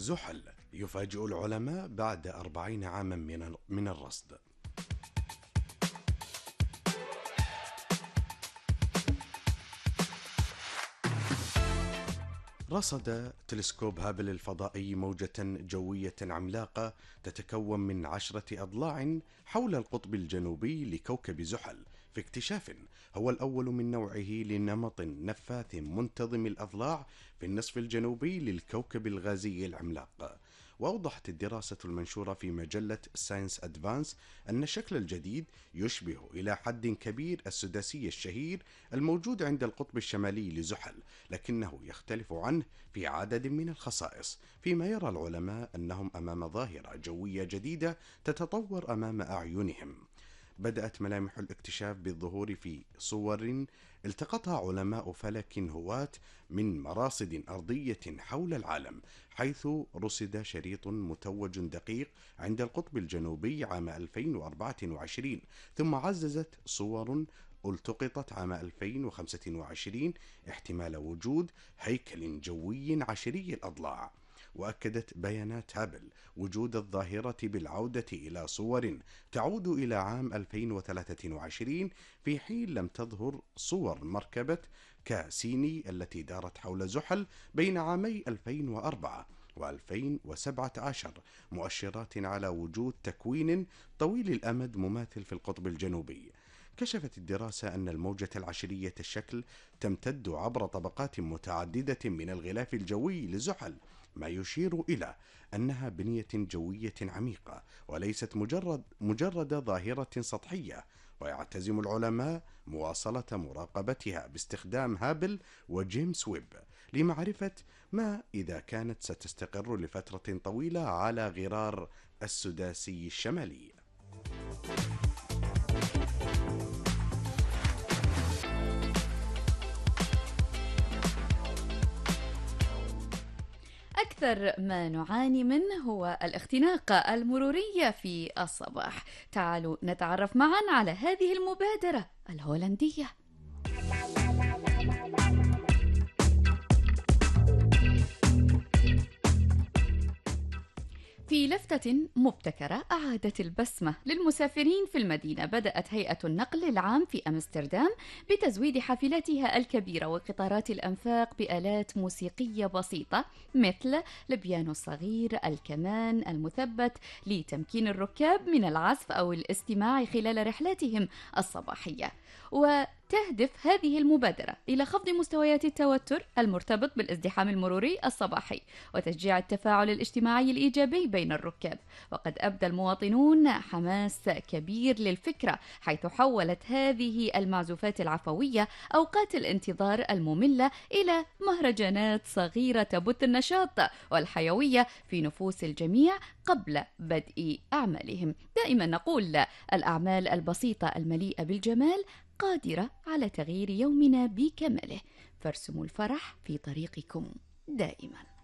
زحل يفاجئ العلماء بعد 40 عاما من الرصد. رصد تلسكوب هابل الفضائي موجة جوية عملاقة تتكون من 10 أضلاع حول القطب الجنوبي لكوكب زحل، في اكتشاف هو الأول من نوعه لنمط نفاث منتظم الأضلاع في النصف الجنوبي للكوكب الغازي العملاق. وأوضحت الدراسة المنشورة في مجلة ساينس أدفانس أن الشكل الجديد يشبه إلى حد كبير السداسي الشهير الموجود عند القطب الشمالي لزحل، لكنه يختلف عنه في عدد من الخصائص، فيما يرى العلماء أنهم أمام ظاهرة جوية جديدة تتطور أمام أعينهم. بدأت ملامح الاكتشاف بالظهور في صور التقطها علماء فلك هواة من مراصد أرضية حول العالم، حيث رصد شريط متوج دقيق عند القطب الجنوبي عام 2024، ثم عززت صور التقطت عام 2025 احتمال وجود هيكل جوي عشري الأضلاع. وأكدت بيانات هابل وجود الظاهرة بالعودة إلى صور تعود إلى عام 2023، في حين لم تظهر صور مركبة كاسيني التي دارت حول زحل بين عامي 2004 و2017، مؤشرات على وجود تكوين طويل الأمد مماثل في القطب الجنوبي. كشفت الدراسة أن الموجة العشرية الشكل تمتد عبر طبقات متعددة من الغلاف الجوي لزحل، ما يشير إلى أنها بنية جوية عميقة وليست مجرد ظاهرة سطحية. ويعتزم العلماء مواصلة مراقبتها باستخدام هابل وجيمس ويب لمعرفة ما إذا كانت ستستقر لفترة طويلة على غرار السداسي الشمالي. أكثر ما نعاني منه هو الاختناق المروري في الصباح. تعالوا نتعرف معا على هذه المبادرة الهولندية. في لفتة مبتكرة أعادت البسمة للمسافرين في المدينة، بدأت هيئة النقل العام في أمستردام بتزويد حافلاتها الكبيرة وقطارات الأنفاق بآلات موسيقية بسيطة مثل البيانو الصغير، الكمان المثبت، لتمكين الركاب من العزف أو الاستماع خلال رحلاتهم الصباحية. وتهدف هذه المبادرة إلى خفض مستويات التوتر المرتبط بالازدحام المروري الصباحي وتشجيع التفاعل الاجتماعي الإيجابي بين الركاب. وقد أبدى المواطنون حماس كبير للفكرة، حيث حولت هذه المعزوفات العفوية أوقات الانتظار المملة إلى مهرجانات صغيرة تبث النشاط والحيوية في نفوس الجميع قبل بدء أعمالهم. دائما نقول الأعمال البسيطة المليئة بالجمال قادرة على تغيير يومنا بكمله، فارسموا الفرح في طريقكم دائما.